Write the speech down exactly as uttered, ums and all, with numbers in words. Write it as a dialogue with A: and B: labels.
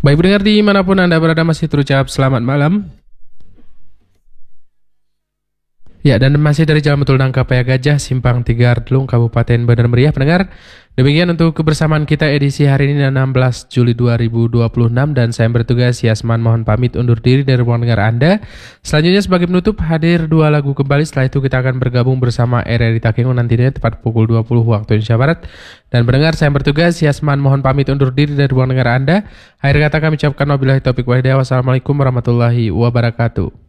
A: Baik pendengar dimanapun Anda berada masih terucap selamat malam. Ya, dan masih dari Jalan Betul Nangka Paya Gajah, Simpang Tiga Ardlung, Kabupaten Bandar Meriah. Pendengar, demikian untuk kebersamaan kita edisi hari ini enam belas Juli dua ribu dua puluh enam. Dan saya bertugas, Yasman, mohon pamit undur diri dari ruang dengar Anda. Selanjutnya sebagai penutup hadir dua lagu kembali. Setelah itu kita akan bergabung bersama R R I Takengon nantinya tepat pukul dua puluh waktu Indonesia Barat. Dan pendengar, saya bertugas, Yasman, mohon pamit undur diri dari ruang dengar Anda. Akhir kata kami ucapkan wabillahi taufiq wal hidayah. Wassalamualaikum warahmatullahi wabarakatuh.